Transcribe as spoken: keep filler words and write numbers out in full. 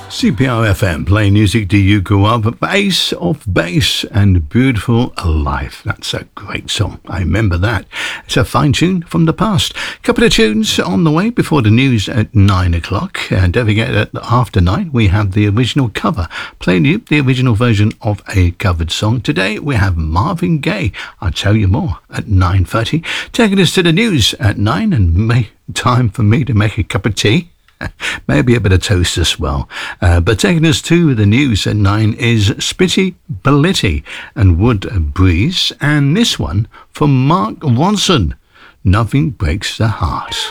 C P R F M, playing music do you grow up? Ace of Base and Beautiful Life. That's a great song. I remember that. It's a fine tune from the past. Couple of tunes on the way before the news at nine o'clock. And don't forget that after nine, we have the original cover. Playing you the original version of a covered song. Today, we have Marvin Gaye. I'll tell you more at nine thirty. Taking us to the news at nine, and may, time for me to make a cup of tea. Maybe a bit of toast as well. Uh, but taking us to the news at nine is Spitty Bellitti and Wood Breeze. And this one from Mark Ronson, Nothing Breaks the Heart.